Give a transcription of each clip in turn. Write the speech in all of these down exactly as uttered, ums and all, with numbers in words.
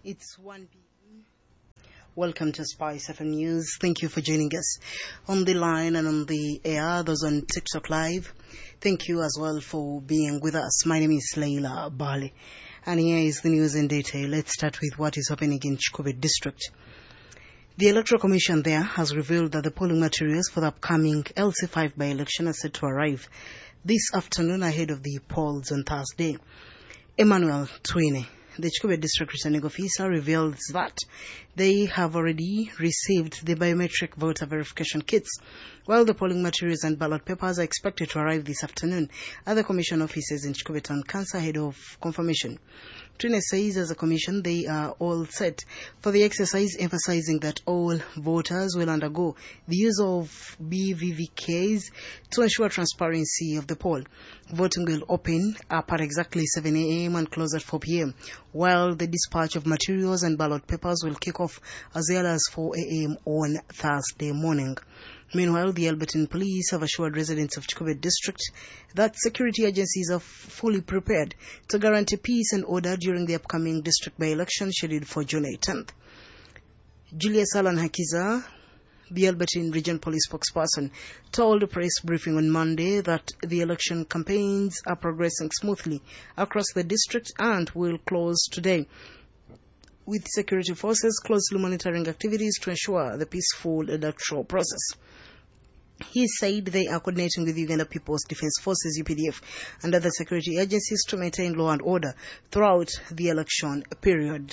It's one p m. Welcome to Spice F M News. Thank you for joining us on the line and on the air, those on TikTok Live. Thank you as well for being with us. My name is Leila Bali, and here is the news in detail. Let's start with what is happening in Chikube District. The Electoral Commission there has revealed that the polling materials for the upcoming L C five by-election are set to arrive this afternoon ahead of the polls on Thursday. Emmanuel Twine, the Chikube District Returning Officer, reveals that they have already received the biometric voter verification kits, while the polling materials and ballot papers are expected to arrive this afternoon at the Commission offices in Chikube Town Council ahead of confirmation. Twine says as a commission they are all set for the exercise, emphasizing that all voters will undergo the use of B V V Ks to ensure transparency of the poll. Voting will open up at exactly seven a m and close at four p m, while the dispatch of materials and ballot papers will kick off as early as four a m on Thursday morning. Meanwhile, the Albertine Police have assured residents of Chikube District that security agencies are fully prepared to guarantee peace and order during the upcoming district by-election scheduled for June eighteenth. Julius Alan Hakiza, the Albertine Region Police spokesperson, told a press briefing on Monday that the election campaigns are progressing smoothly across the district and will close today, with security forces closely monitoring activities to ensure the peaceful electoral process. He said they are coordinating with Uganda People's Defence Forces, U P D F, and other security agencies to maintain law and order throughout the election period.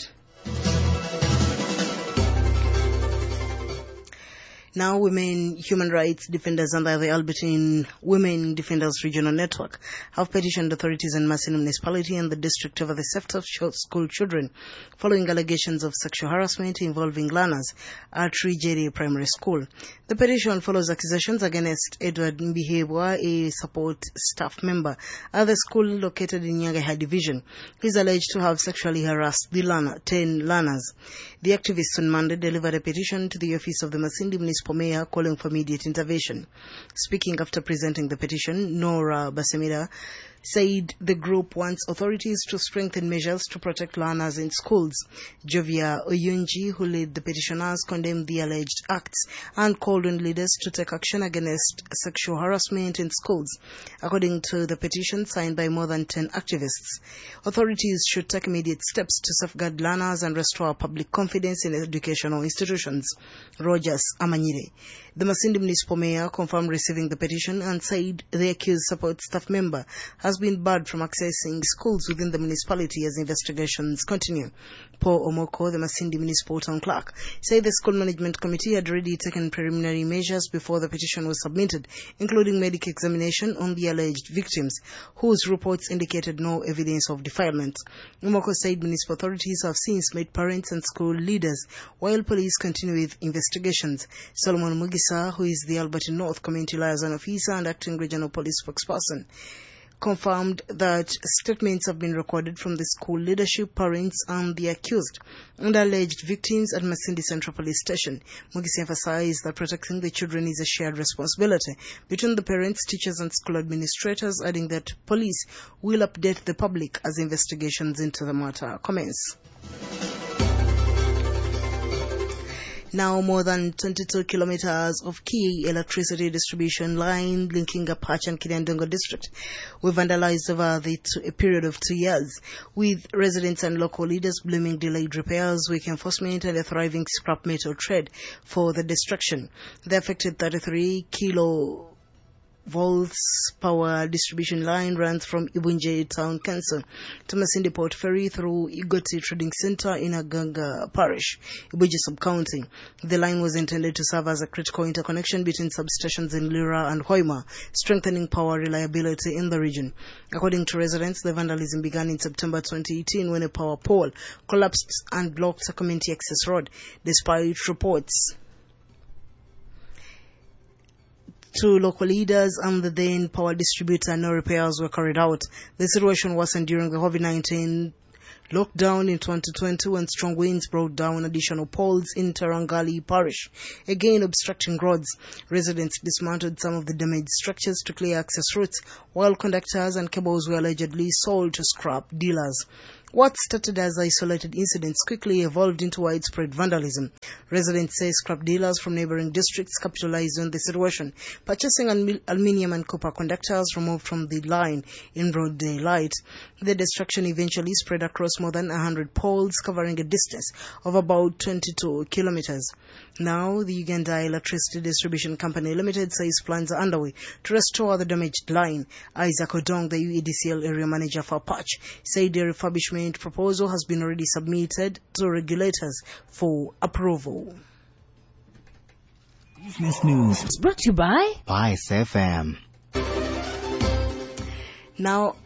Now, women human rights defenders under the Albertine Women Defenders Regional Network have petitioned authorities in Maseno Municipality and the district over the safety of school children following allegations of sexual harassment involving learners at Rijeri Primary School. The petition follows accusations against Edward Mbihebwa, a support staff member at the school located in Nyagaha Division. He is alleged to have sexually harassed the learner, ten learners. The activists on Monday delivered a petition to the office of the Masindi Municipal Mayor calling for immediate intervention. Speaking after presenting the petition, Nora Basemida said the group wants authorities to strengthen measures to protect learners in schools. Jovia Oyunji, who led the petitioners, condemned the alleged acts and called on leaders to take action against sexual harassment in schools. According to the petition signed by more than ten activists, authorities should take immediate steps to safeguard learners and restore public confidence in educational institutions. Rogers Amanyire, the Masindi Municipal Mayor, confirmed receiving the petition and said the accused support staff member has been barred from accessing schools within the municipality as investigations continue. Paul Omoko, the Masindi Municipal Town Clerk, said the school management committee had already taken preliminary measures before the petition was submitted, including medical examination on the alleged victims, whose reports indicated no evidence of defilement. Omoko said municipal authorities have since met parents and school leaders, while police continue with investigations. Solomon Mugisa, who is the Albertine North Community Liaison Officer and acting regional police spokesperson, confirmed that statements have been recorded from the school leadership, parents, and the accused and alleged victims at Masindi Central Police Station. Mugisi emphasized that protecting the children is a shared responsibility between the parents, teachers, and school administrators, adding that police will update the public as investigations into the matter commence. Now, more than twenty-two kilometers of key electricity distribution line linking Apache and Kiryandongo district were vandalized over the two, a period of two years, with residents and local leaders blaming delayed repairs, weak enforcement, and a thriving scrap metal trade for the destruction. The affected thirty-three kilo volts power distribution line runs from Ibunje Town Council to Masindi Port Ferry through Igoti Trading Center in Aganga Parish, Ibuji Sub-County. The line was intended to serve as a critical interconnection between substations in Lira and Hoima, strengthening power reliability in the region. According to residents, the vandalism began in September twenty eighteen when a power pole collapsed and blocked a community access road, despite reports to local leaders and the then power distributor. No repairs were carried out. The situation worsened during the COVID nineteen lockdown in twenty twenty when strong winds brought down additional poles in Tarangali Parish, again obstructing roads. Residents dismantled some of the damaged structures to clear access routes, while conductors and cables were allegedly sold to scrap dealers. What started as isolated incidents quickly evolved into widespread vandalism. Residents say scrap dealers from neighboring districts capitalized on the situation, purchasing al- aluminium and copper conductors removed from the line in broad daylight. The destruction eventually spread across more than one hundred poles, covering a distance of about twenty-two kilometers. Now, the Uganda Electricity Distribution Company Limited says plans are underway to restore the damaged line. Isaac Odong, the U E D C L area manager for Patch, said the refurbishment proposal has been already submitted to regulators for approval. Business News is brought to you by Spice F M. Now,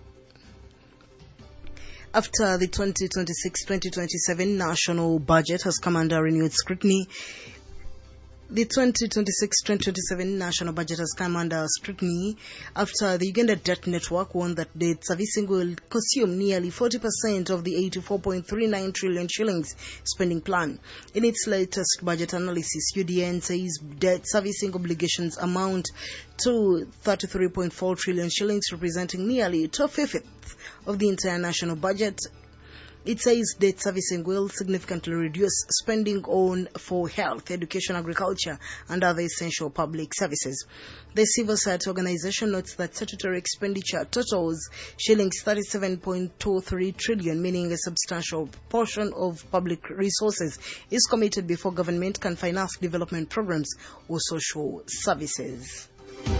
after the twenty twenty-six twenty twenty-seven national budget has come under renewed scrutiny, The twenty twenty-six twenty twenty-seven national budget has come under scrutiny after the Uganda Debt Network warned that debt servicing will consume nearly forty percent of the eighty-four point three nine trillion shillings spending plan. In its latest budget analysis, U D N says debt servicing obligations amount to thirty-three point four trillion shillings, representing nearly two-fifths of the entire national budget. It says debt servicing will significantly reduce spending on for health, education, agriculture, and other essential public services. The civil society organization notes that statutory expenditure totals shillings thirty-seven point two three trillion, meaning a substantial portion of public resources is committed before government can finance development programs or social services.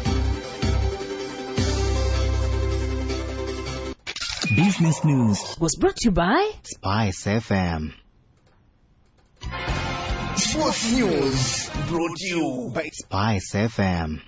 Business News was brought to you by Spice F M. Sports News brought to you by Spice F M.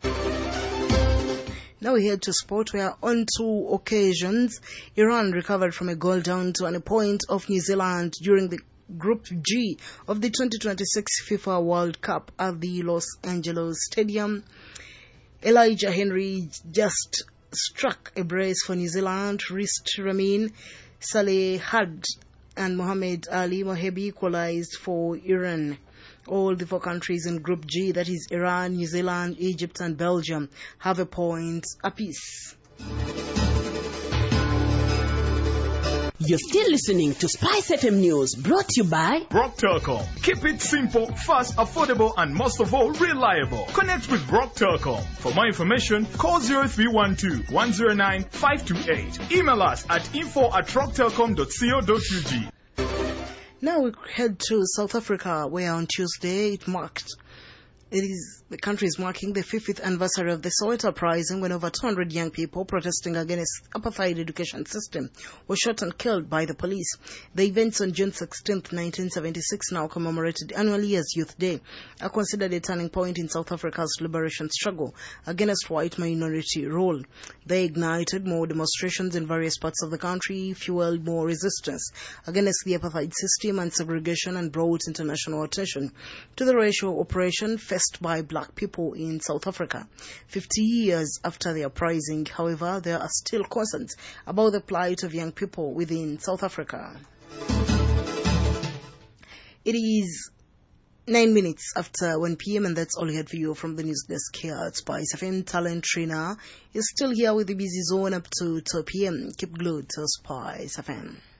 Now we head to sport, where on two occasions Iran recovered from a goal down to a point of New Zealand during the Group G of the twenty twenty-six FIFA World Cup at the Los Angeles Stadium. Elijah Henry just struck a brace for New Zealand. Rist Ramin, Saleh Had and Mohamed Ali Mohebi equalized for Iran. All the four countries in Group G, that is Iran, New Zealand, Egypt and Belgium, have a point apiece. You're still listening to Spice F M News, brought to you by Rock Telecom. Keep it simple, fast, affordable, and most of all, reliable. Connect with Rock Telecom. For more information, call zero three one two, one zero nine, five two eight. Email us at info at rocktelecom dot co dot u g. Now we head to South Africa, where on Tuesday it marked It is the country is marking the fiftieth anniversary of the Soweto uprising, when over two hundred young people protesting against apartheid education system were shot and killed by the police. The events on June sixteenth, nineteen seventy-six, now commemorated annually as Youth Day, are considered a turning point in South Africa's liberation struggle against white minority rule. They ignited more demonstrations in various parts of the country, fueled more resistance against the apartheid system and segregation, and brought international attention to the racial oppression faced by black people in South Africa. Fifty years after the uprising, however, there are still concerns about the plight of young people within South Africa. It is nine minutes after one p.m. and that's all we had for you from the news desk here at Spice F M. Talent Trina is still here with the busy zone up to two p.m. Keep glued to Spice F M.